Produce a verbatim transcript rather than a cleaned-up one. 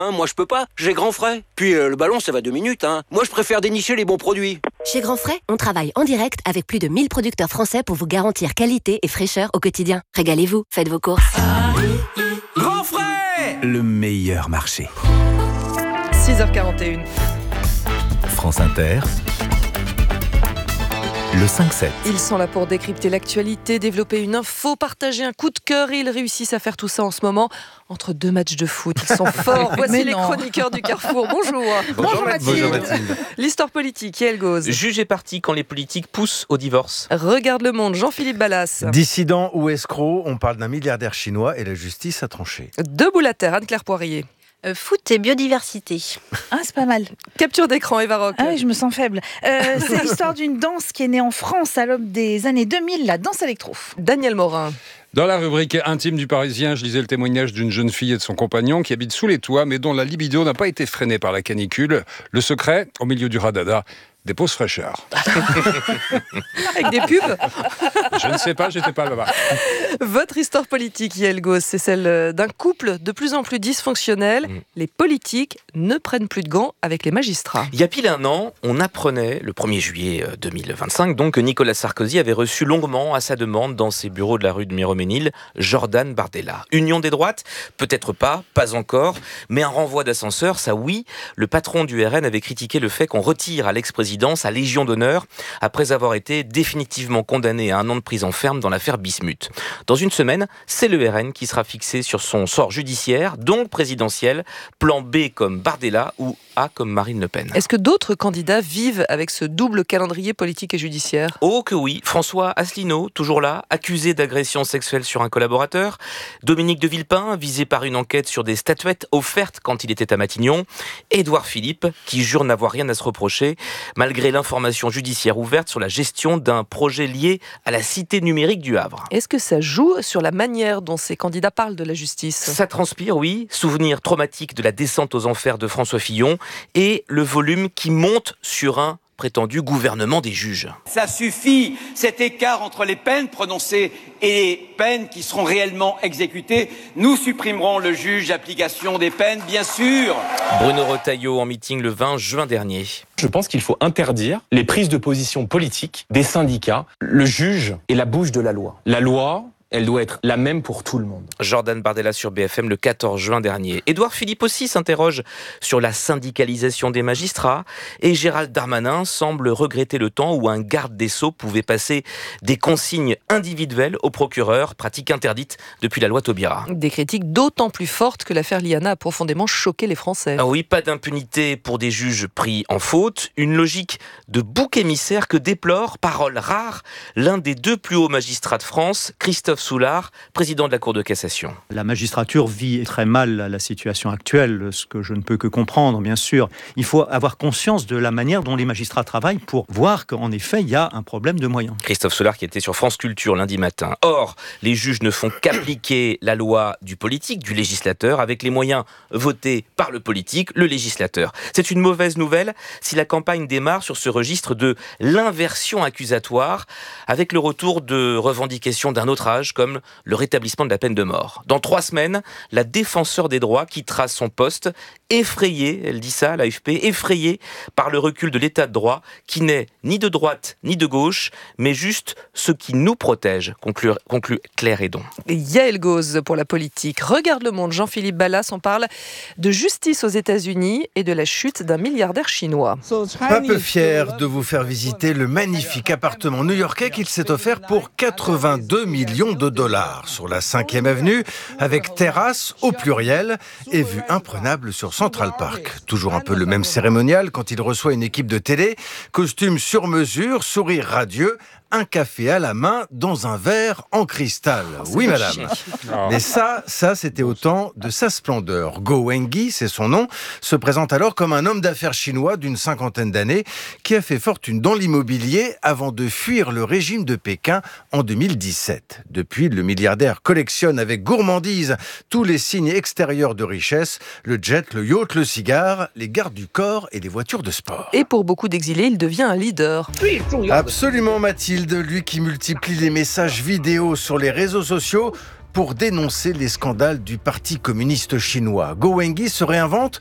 Hein, moi je peux pas, j'ai Grand Frais. Puis euh, le ballon ça va deux minutes. Hein. Moi je préfère dénicher les bons produits. Chez Grand Frais, on travaille en direct avec plus de mille producteurs français pour vous garantir qualité et fraîcheur au quotidien. Régalez-vous, faites vos courses. Grand Frais, le meilleur marché. six heures quarante et une. France Inter. Le cinq sept. Ils sont là pour décrypter l'actualité, développer une info, partager un coup de cœur et ils réussissent à faire tout ça en ce moment entre deux matchs de foot. Ils sont forts. Voici Mais les non. chroniqueurs du Carrefour. Bonjour. Bonjour Mathilde. Bonjour Mathilde. L'histoire politique, Yael Gauz. Juge est parti quand les politiques poussent au divorce. Regarde le monde, Jean-Philippe Ballas. Dissident ou escroc, on parle d'un milliardaire chinois et la justice a tranché. Debout la terre, Anne-Claire Poirier. Euh, foot et biodiversité. Ah, c'est pas mal. Capture d'écran, Eva Rock. Ah oui, je me sens faible. Euh, c'est l'histoire d'une danse qui est née en France à l'aube des années deux mille, la danse électro. Daniel Morin. Dans la rubrique intime du Parisien, je lisais le témoignage d'une jeune fille et de son compagnon qui habitent sous les toits, mais dont la libido n'a pas été freinée par la canicule. Le secret, au milieu du radada, des pauses fraîcheurs. Avec des pubs. Je ne sais pas, j'étais pas là-bas. Votre histoire politique, Yael Gauz, c'est celle d'un couple de plus en plus dysfonctionnel. Mmh. Les politiques ne prennent plus de gants avec les magistrats. Il y a pile un an, on apprenait, le premier juillet deux mille vingt-cinq, donc, que Nicolas Sarkozy avait reçu longuement, à sa demande, dans ses bureaux de la rue de Miromesnil, Jordan Bardella. Union des droites ? Peut-être pas, pas encore, mais un renvoi d'ascenseur, ça oui. Le patron du R N avait critiqué le fait qu'on retire à l'ex-président sa Légion d'honneur après avoir été définitivement condamné à un an de prison ferme dans l'affaire Bismuth. Dans une semaine, c'est le R N qui sera fixé sur son sort judiciaire, donc présidentiel, plan B comme Bardella ou A comme Marine Le Pen. Est-ce que d'autres candidats vivent avec ce double calendrier politique et judiciaire ? Oh que oui, François Asselineau, toujours là, accusé d'agression sexuelle sur un collaborateur. Dominique de Villepin, visé par une enquête sur des statuettes offertes quand il était à Matignon. Édouard Philippe, qui jure n'avoir rien à se reprocher, malgré l'information judiciaire ouverte sur la gestion d'un projet lié à la cité numérique du Havre. Est-ce que ça joue sur la manière dont ces candidats parlent de la justice ? Ça transpire, oui. Souvenir traumatique de la descente aux enfers de François Fillon et le volume qui monte sur un prétendu gouvernement des juges. Ça suffit, cet écart entre les peines prononcées et les peines qui seront réellement exécutées. Nous supprimerons le juge d'application des peines, bien sûr. Bruno Retailleau en meeting le vingt juin dernier. Je pense qu'il faut interdire les prises de position politiques des syndicats. Le juge est la bouche de la loi. La loi, elle doit être la même pour tout le monde. Jordan Bardella sur B F M le quatorze juin dernier. Édouard Philippe aussi s'interroge sur la syndicalisation des magistrats et Gérald Darmanin semble regretter le temps où un garde des Sceaux pouvait passer des consignes individuelles au procureur, pratique interdite depuis la loi Taubira. Des critiques d'autant plus fortes que l'affaire Liana a profondément choqué les Français. Ah oui, pas d'impunité pour des juges pris en faute, une logique de bouc émissaire que déplore, parole rare, l'un des deux plus hauts magistrats de France, Christophe Soulard, président de la Cour de cassation. La magistrature vit très mal la situation actuelle, ce que je ne peux que comprendre, bien sûr. Il faut avoir conscience de la manière dont les magistrats travaillent pour voir qu'en effet, il y a un problème de moyens. Christophe Soulard qui était sur France Culture lundi matin. Or, les juges ne font qu'appliquer la loi du politique, du législateur, avec les moyens votés par le politique, le législateur. C'est une mauvaise nouvelle si la campagne démarre sur ce registre de l'inversion accusatoire, avec le retour de revendications d'un autre âge, comme le rétablissement de la peine de mort. Dans trois semaines, la défenseur des droits quittera son poste, effrayée, elle dit ça à l'A F P, effrayée par le recul de l'état de droit, qui n'est ni de droite ni de gauche, mais juste ce qui nous protège, conclut, conclut Claire Hédon. Yael Gauz pour la politique. Regarde le monde, Jean-Philippe Ballas, on parle de justice aux États-Unis et de la chute d'un milliardaire chinois. Pas peu fier de vous faire visiter le magnifique appartement new-yorkais qu'il s'est offert pour quatre-vingt-deux millions de dollars sur la cinquième avenue, avec terrasse au pluriel et vue imprenable sur Central Park. Toujours un peu le même cérémonial quand il reçoit une équipe de télé, costume sur mesure, sourire radieux, un café à la main dans un verre en cristal. Oui, madame. Mais ça, ça, c'était au temps de sa splendeur. Go Wengi, c'est son nom, se présente alors comme un homme d'affaires chinois d'une cinquantaine d'années qui a fait fortune dans l'immobilier avant de fuir le régime de Pékin en deux mille dix-sept. Depuis, le milliardaire collectionne avec gourmandise tous les signes extérieurs de richesse, le jet, le yacht, le cigare, les gardes du corps et les voitures de sport. Et pour beaucoup d'exilés, il devient un leader. Absolument, Mathilde, lui qui multiplie les messages vidéo sur les réseaux sociaux pour dénoncer les scandales du Parti communiste chinois. Go Wengui se réinvente